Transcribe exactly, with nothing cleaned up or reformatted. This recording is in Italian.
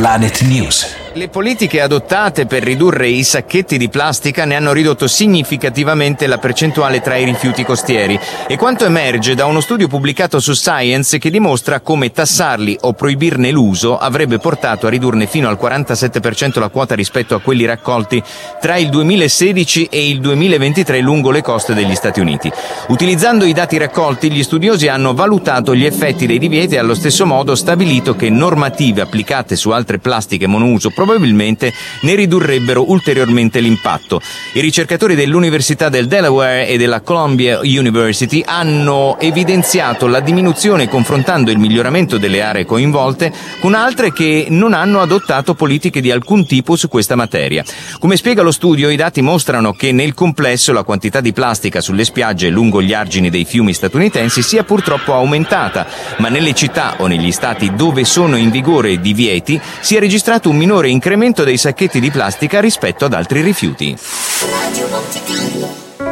Planet News. Le politiche adottate per ridurre i sacchetti di plastica ne hanno ridotto significativamente la percentuale tra i rifiuti costieri, e quanto emerge da uno studio pubblicato su Science che dimostra come tassarli o proibirne l'uso avrebbe portato a ridurne fino al quarantasette per cento la quota rispetto a quelli raccolti tra il duemilasedici e il duemilaventitré lungo le coste degli Stati Uniti. Utilizzando i dati raccolti, gli studiosi hanno valutato gli effetti dei divieti e allo stesso modo stabilito che normative applicate su altre plastiche monouso probabilmente ne ridurrebbero ulteriormente l'impatto. I ricercatori dell'Università del Delaware e della Columbia University hanno evidenziato la diminuzione confrontando il miglioramento delle aree coinvolte con altre che non hanno adottato politiche di alcun tipo su questa materia. Come spiega lo studio, i dati mostrano che nel complesso la quantità di plastica sulle spiagge lungo gli argini dei fiumi statunitensi sia purtroppo aumentata, ma nelle città o negli stati dove sono in vigore divieti si è registrato un minore incremento dei sacchetti di plastica rispetto ad altri rifiuti. Radio Monte Carlo.